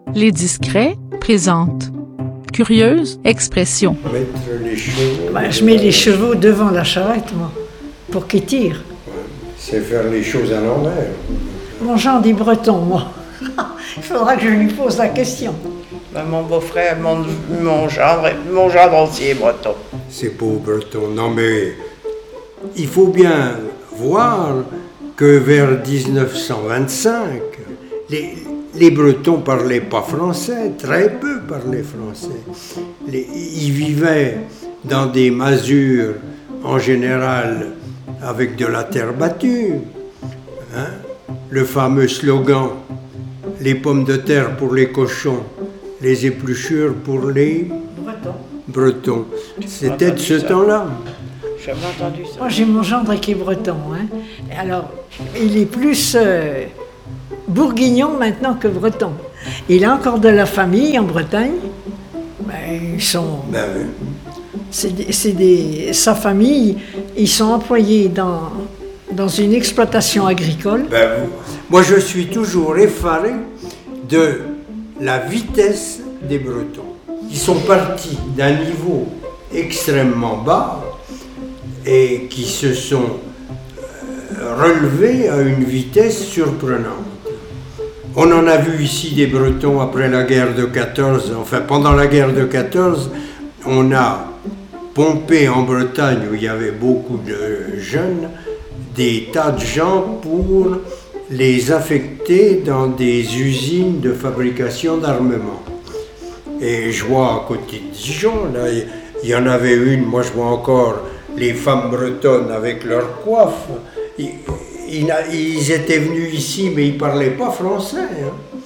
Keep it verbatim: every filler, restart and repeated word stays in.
Les Discrets présentent Curieuse expression. Mettre les chevaux. Ben, je mets les chevaux devant la charrette, moi, pour qu'ils tirent. C'est faire les choses à l'envers. Mon genre dit breton, moi. Il faudra que je lui pose la question. Ben, mon beau-frère, mon, mon gendre, mon gendre aussi est breton. C'est beau breton. Non mais il faut bien voir que vers dix-neuf cent vingt-cinq, les, les Bretons parlaient pas français, très peu parlaient français. Les, ils vivaient dans des masures en général avec de la terre battue. Hein? Le fameux slogan « Les pommes de terre pour les cochons, les épluchures pour les Breton. Bretons ». C'était de ce temps-là. J'ai jamais entendu ça. Moi, j'ai mon gendre qui est breton. Hein. Alors, il est plus euh, bourguignon maintenant que breton. Il a encore de la famille en Bretagne. Ben, ils sont... Ben oui. C'est des, c'est des, sa famille, ils sont employés dans, dans une exploitation agricole. Ben, moi, je suis toujours effaré de la vitesse des Bretons. Ils sont partis d'un niveau extrêmement bas et qui se sont relevés à une vitesse surprenante. On en a vu ici des Bretons après la guerre de quatorze, enfin pendant la guerre de quatorze, on a pompé en Bretagne, où il y avait beaucoup de jeunes, des tas de gens pour les affecter dans des usines de fabrication d'armement. Et je vois à côté de Dijon, là, il y en avait une, moi je vois encore les femmes bretonnes avec leurs coiffes. Ils, ils, ils étaient venus ici, mais ils ne parlaient pas français. Hein.